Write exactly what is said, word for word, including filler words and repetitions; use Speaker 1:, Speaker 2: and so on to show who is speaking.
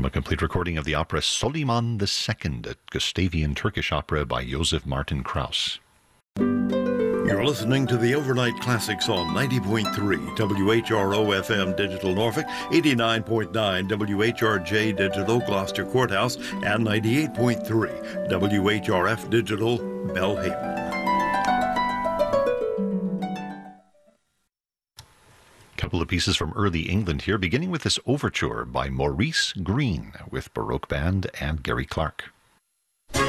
Speaker 1: from a complete recording of the opera Soliman the Second, a Gustavian Turkish opera by Joseph Martin Krauss.
Speaker 2: You're listening to the Overnight Classics on ninety point three W H R O F M Digital Norfolk, eighty-nine point nine W H R J Digital Gloucester Courthouse, and ninety-eight point three W H R F Digital Belhaven.
Speaker 1: Couple of pieces from early England here, beginning with this overture by Maurice Greene with Baroque Band and Gary Clark.